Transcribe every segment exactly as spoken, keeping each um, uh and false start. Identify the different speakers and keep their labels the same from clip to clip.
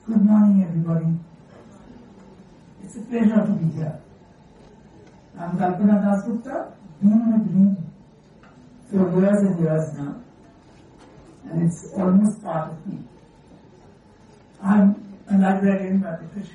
Speaker 1: Good morning, everybody. It's a pleasure to be here. I'm Kalpana Dasgupta, been with me for years and years now, and it's almost part of me. I'm a librarian by profession.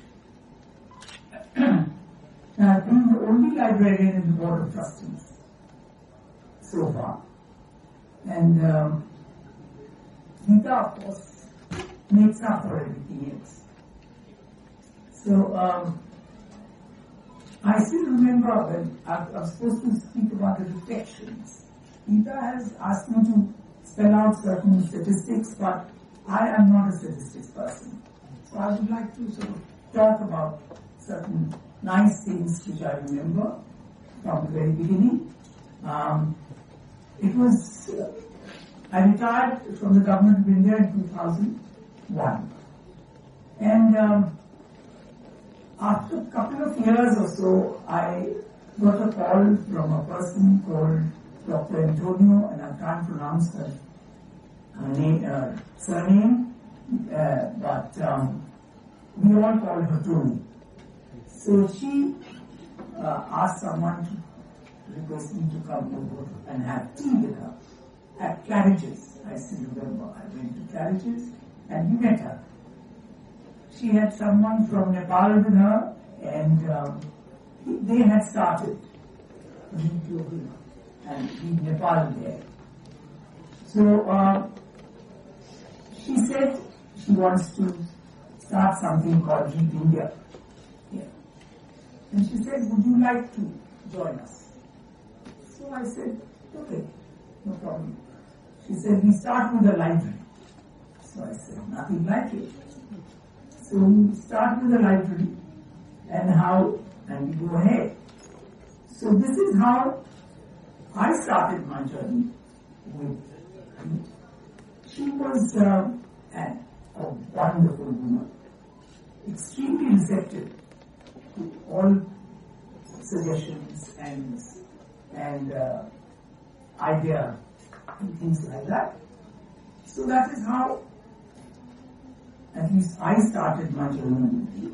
Speaker 1: I've been the only librarian in the Board of Trustees so far. And um, Gita, of course, makes up for everything else. So, um, I still remember when I, I was supposed to speak about the reflections. Gita has asked me to spell out certain statistics, but I am not a statistics person. So I would like to sort of talk about certain nice things which I remember from the very beginning. Um, it was, uh, I retired from the Government of India in two thousand one. And um, after a couple of years or so, I got a call from a person called Doctor Antonio, and I can't pronounce her, her name, uh, surname, uh, but um, we all call her Tony. So she uh, asked someone to request me to come over and have tea with her at Claridge's. I still remember. I went to Claridge's and we met her. She had someone from Nepal with her, and um, they had started and in Nepal there. So uh, she said she wants to start something called Read India. Yeah. And she said, would you like to join us? So I said, okay, no problem. She said, we start with a library. So I said, nothing like it. So we start with the library and how, and we go ahead. So this is how I started my journey with her. She was uh, an, a wonderful woman, extremely receptive to all suggestions and, and uh, idea and things like that. So that is how at least I started my journey with you.